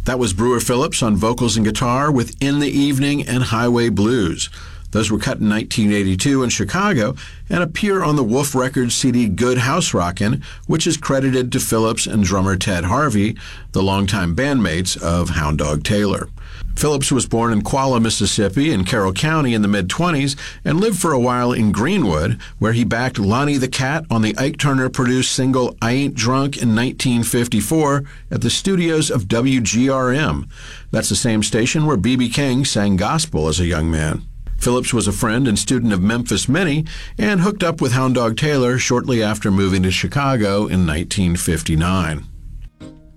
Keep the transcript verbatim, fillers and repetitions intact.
That was Brewer Phillips on vocals and guitar with In the Evening and Highway Blues. Those were cut in nineteen eighty-two in Chicago and appear on the Wolf Records C D Good House Rockin', which is credited to Phillips and drummer Ted Harvey, the longtime bandmates of Hound Dog Taylor. Phillips was born in Qualla, Mississippi in Carroll County in the mid-twenties and lived for a while in Greenwood, where he backed Lonnie the Cat on the Ike Turner-produced single I Ain't Drunk in nineteen fifty-four at the studios of W G R M. That's the same station where B B King sang gospel as a young man. Phillips was a friend and student of Memphis Minnie and hooked up with Hound Dog Taylor shortly after moving to Chicago in nineteen fifty-nine.